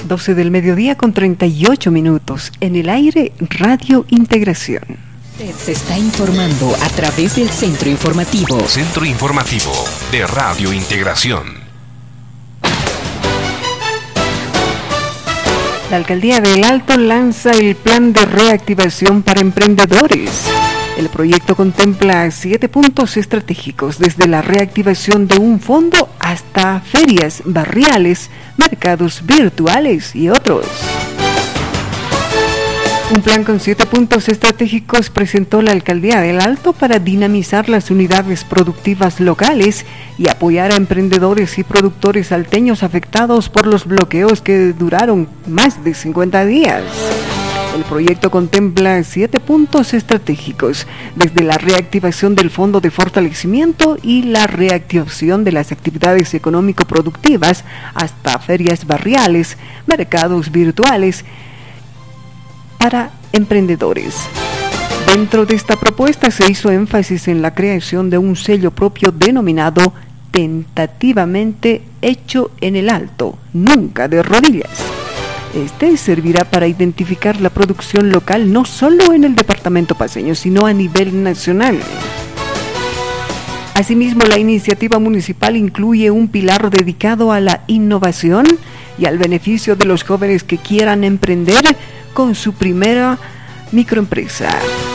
12 del mediodía con 38 minutos. En el aire, Radio Integración. Usted se está informando a través del Centro Informativo. Centro Informativo de Radio Integración. La Alcaldía del Alto lanza el Plan de Reactivación para Emprendedores. El proyecto contempla 7 puntos estratégicos, desde la reactivación de un fondo hasta ferias barriales, mercados virtuales y otros. Un plan con 7 puntos estratégicos presentó la Alcaldía del Alto para dinamizar las unidades productivas locales y apoyar a emprendedores y productores salteños afectados por los bloqueos que duraron más de 50 días. El proyecto contempla 7 puntos estratégicos, desde la reactivación del Fondo de Fortalecimiento y la reactivación de las actividades económico-productivas hasta ferias barriales, mercados virtuales para emprendedores. Dentro de esta propuesta se hizo énfasis en la creación de un sello propio denominado tentativamente hecho en el Alto, nunca de rodillas. Este servirá para identificar la producción local no solo en el departamento paceño, sino a nivel nacional. Asimismo, la iniciativa municipal incluye un pilar dedicado a la innovación y al beneficio de los jóvenes que quieran emprender con su primera microempresa.